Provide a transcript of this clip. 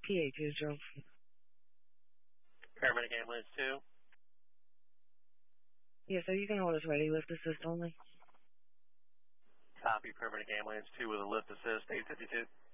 PH is drove. Paramedic ambulance 2. Yeah, so you can hold us ready, lift assist only. Copy, paramedic ambulance 2 with a lift assist, 852.